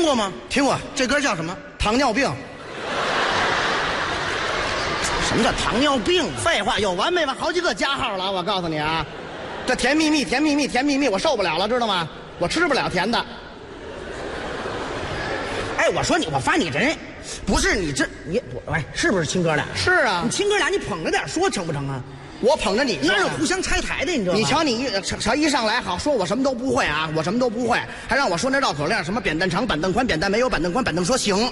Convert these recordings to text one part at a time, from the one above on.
过吗？ 听过。 这歌叫什么？ 糖尿病。 什么叫糖尿病？ 废话，有完没完？好几个加号了，我告诉你啊，这甜蜜蜜，甜蜜蜜，甜蜜蜜，我受不了了，知道吗？我吃不了甜的。 哎，我说你，我发你这人，不是你这你我哎，是不是亲哥俩？ 是啊你，亲哥俩，你捧着点说成不成啊？ 我捧着你， 哪有互相拆台的？你知道吗？ 你瞧你一上来好说我什么都不会啊，我什么都不会，还让我说那绕口令，什么扁担长、板凳宽、扁担没有、板凳宽、板凳说行，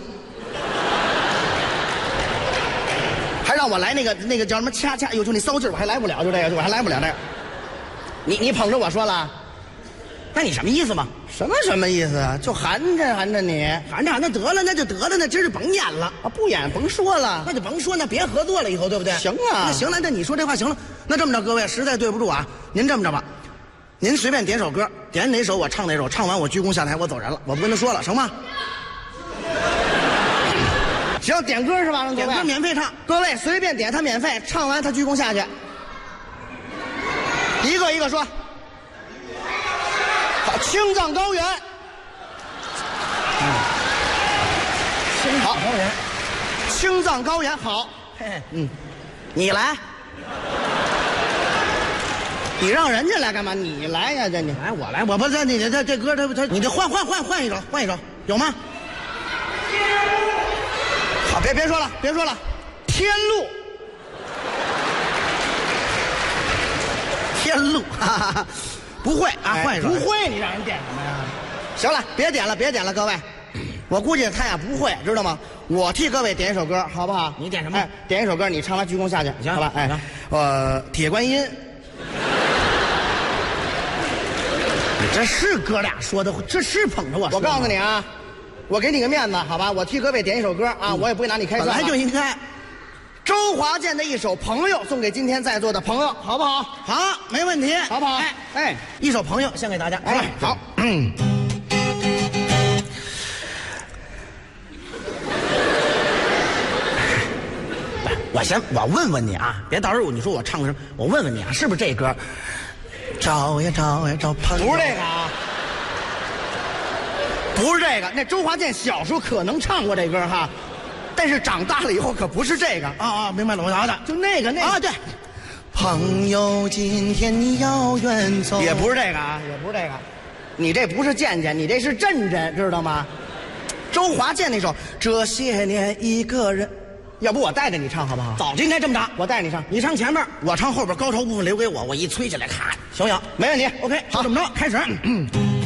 还让我来那个叫什么掐，哎呦，就那骚劲儿我还来不了，就这个我还来不了这个。你捧着我说了， 那你什么意思嘛？ 什么意思啊？就含着你， 反正那得了，那就得了，那今儿就甭演了啊，不演甭说了， 那就甭说，那别合作了，以后对不对？ 行啊， 那行了，那你说这话行了，那这么着，各位实在对不住啊，您这么着吧，您随便点首歌，点哪首我唱哪首，唱完我鞠躬下台，我走人了，我不跟他说了，成吗？ 行，点歌是吧？ 点歌免费唱， 各位随便点，他免费，唱完他鞠躬下去，一个一个说。好，青藏高原。好，青藏高原好。 你来， 你让人家来干嘛？你来呀，这你来，我来，我不是你这歌，他你这换一首，有吗？ 好，别说了，天路， 天路，哈哈哈，不会啊，换一首， 不会，你让人点什么呀？行了，别点了，各位，我估计他俩不会，知道吗？我替各位点一首歌，好不好？ 你点什么？ 哎，点一首歌，你唱完鞠躬下去， 行， 好吧？哎，铁观音。 你这是哥俩说的，这是捧着我说。 我告诉你啊，我给你个面子，好吧？我替各位点一首歌啊，我也不会拿你开涮。 本来就应该。 周华健的一首《朋友》送给今天在座的朋友，好不好？ 好，没问题， 好不好？哎， 一首《朋友》献给大家。 哎，好。 我问问你啊，别到时候你说我唱什么，我问问你啊，是不是这歌？找呀找呀找朋友， 不是这个啊，不是这个。那周华健小时候可能唱过这歌哈，但是长大了以后可不是这个啊，明白了，我晓得， 就那个啊，对。 朋友，今天你要远走，也不是这个啊，也不是这个。你这不是健健，你这是阵阵，知道吗？周华健那首《这些年一个人》。要不我带着你唱好不好？ 早就应该这么着， 我带着你唱， 你唱前面，我唱后边，高潮部分留给我，我一吹起来，咔，行， 没问题。 OK，好，这么着，开始。